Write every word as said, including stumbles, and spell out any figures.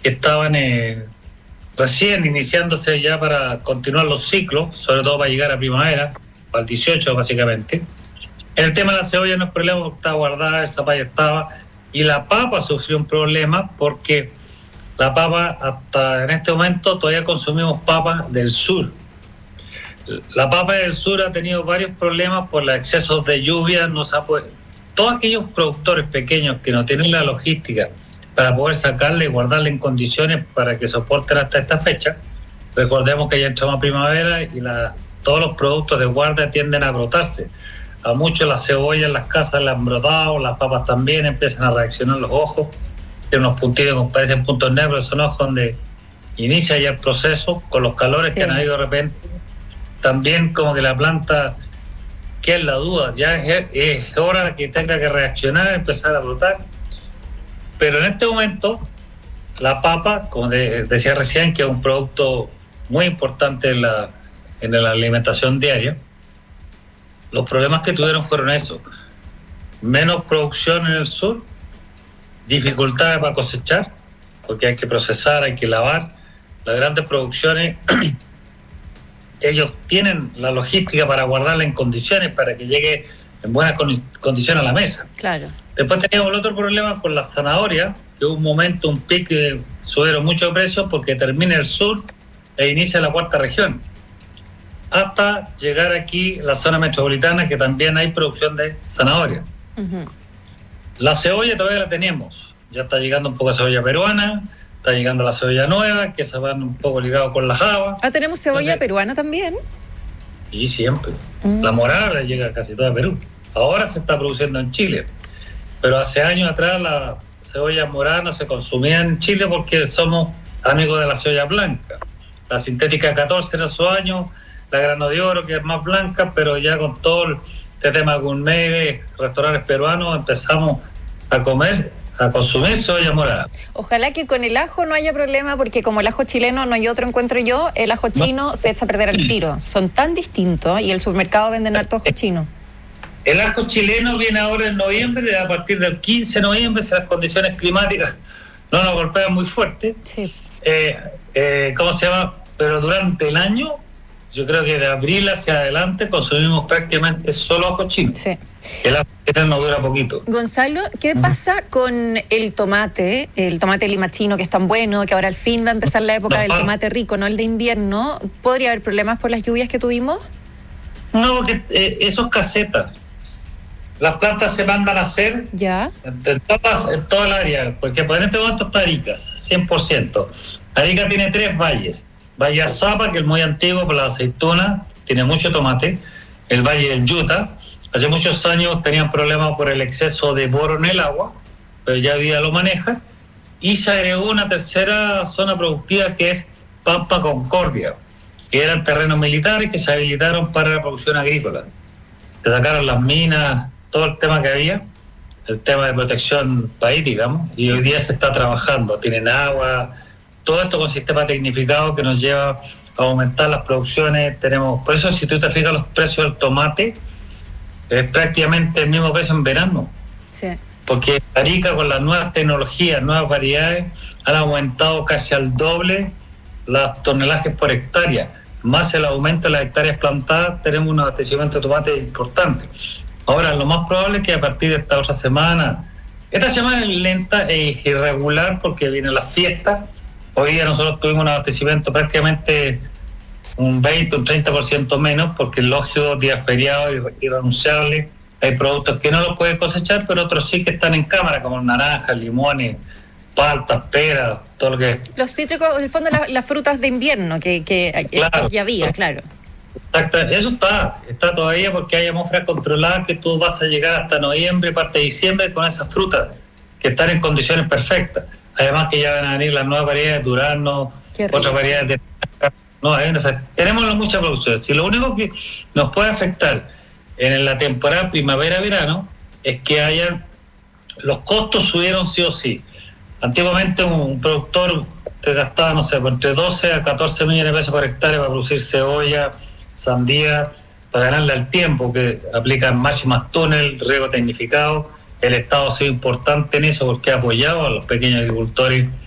que estaban eh, recién iniciándose ya para continuar los ciclos, sobre todo para llegar a primavera, para el dieciocho básicamente. El tema de la cebolla no es problema porque estaba guardada, el zapallo estaba, y la papa sufrió un problema porque la papa, hasta en este momento, todavía consumimos papa del sur. La papa del sur ha tenido varios problemas por los excesos de lluvia. No se ha podido. Todos aquellos productores pequeños que no tienen la logística para poder sacarle y guardarle en condiciones para que soporten hasta esta fecha, recordemos que ya entramos a primavera y la, todos los productos de guardia tienden a brotarse. A muchos las cebollas en las casas le han brotado, las papas también empiezan a reaccionar los ojos, tienen unos puntitos que parecen puntos negros, son ojos donde inicia ya el proceso con los calores sí. que han habido de repente. También como que la planta, que es la duda, ya es, es hora que tenga que reaccionar, empezar a brotar. Pero en este momento, la papa, como de, decía recién, que es un producto muy importante en la, en la alimentación diaria, los problemas que tuvieron fueron eso: menos producción en el sur, dificultades para cosechar, porque hay que procesar, hay que lavar. Las grandes producciones, ellos tienen la logística para guardarla en condiciones, para que llegue en buenas condiciones a la mesa. Claro. Después teníamos el otro problema con la zanahoria, que hubo un momento, un pico, que subieron mucho de precios porque termina el sur e inicia la cuarta región, hasta llegar aquí la zona metropolitana, que también hay producción de zanahoria. Uh-huh. La cebolla todavía la tenemos, ya está llegando un poco de cebolla peruana, está llegando la cebolla nueva, que se van un poco ligados con la java. Ah, ¿tenemos cebolla Entonces, peruana también? Sí, siempre. Uh-huh. La morada llega casi toda a Perú. Ahora se está produciendo en Chile, pero hace años atrás la cebolla morada no se consumía en Chile porque somos amigos de la cebolla blanca. La sintética catorce en esos años, la grano de oro, que es más blanca, pero ya con todo este tema gourmet, restaurantes peruanos, empezamos a comer, a consumir soya morada. Ojalá que con el ajo no haya problema, porque como el ajo chileno no hay otro, encuentro yo, el ajo chino no. se echa a perder al tiro. Son tan distintos y el supermercado venden harto ajo chino. El ajo chileno viene ahora en noviembre, a partir del quince de noviembre, si las condiciones climáticas no nos golpean muy fuerte. Sí. Eh, eh, ¿Cómo se llama? Pero durante el año, yo creo que de abril hacia adelante consumimos prácticamente solo ajo chino. Sí. El ajo chileno dura poquito. Gonzalo, ¿qué pasa con el tomate, el tomate lima chino, que es tan bueno, que ahora al fin va a empezar la época no, del tomate rico, no el de invierno? ¿Podría haber problemas por las lluvias que tuvimos? No, porque eh, eso es caseta. Las plantas se mandan a hacer ¿Ya? en, todas, en toda el área, porque en este momento está Aricas, cien por ciento. Arica tiene tres valles. Valle Azapa, que es muy antiguo por la aceituna, tiene mucho tomate. El Valle del Yuta, hace muchos años tenían problemas por el exceso de boro en el agua, pero ya vida lo maneja. Y se agregó una tercera zona productiva que es Pampa Concordia, que eran terrenos militares que se habilitaron para la producción agrícola. Se sacaron las minas, todo el tema que había, el tema de protección país, digamos, y hoy día se está trabajando. Tienen agua, todo esto con sistema tecnificado que nos lleva a aumentar las producciones. Tenemos, por eso si tú te fijas los precios del tomate, es prácticamente el mismo precio en verano. Sí. Porque Arica, con las nuevas tecnologías, nuevas variedades, han aumentado casi al doble las tonelajes por hectárea, más el aumento de las hectáreas plantadas. Tenemos un abastecimiento de tomate importante. Ahora, lo más probable es que a partir de esta otra semana, esta semana es lenta e irregular porque vienen las fiestas. Hoy día nosotros tuvimos un abastecimiento prácticamente un veinte, un treinta por ciento menos, porque lógico, días feriados irrenunciables. Hay productos que no los puede cosechar, pero otros sí que están en cámara, como naranjas, limones, paltas, peras, todo lo que... Los cítricos, en el fondo, las, las frutas de invierno que, que claro, ya había, claro. Exacto, eso está, está todavía porque hay atmósferas controladas que tú vas a llegar hasta noviembre, parte de diciembre, con esas frutas que están en condiciones perfectas. Además que ya van a venir las nuevas variedades de durazno, otras variedades de... No, hay una... tenemos mucha producción. Si lo único que nos puede afectar en la temporada primavera-verano es que hayan... los costos subieron sí o sí. Antiguamente un productor te gastaba, no sé, entre doce a catorce millones de pesos por hectárea para producir cebolla, sandía, para ganarle al tiempo, que aplican máximas túnel, riego tecnificado. El Estado ha sido importante en eso porque ha apoyado a los pequeños agricultores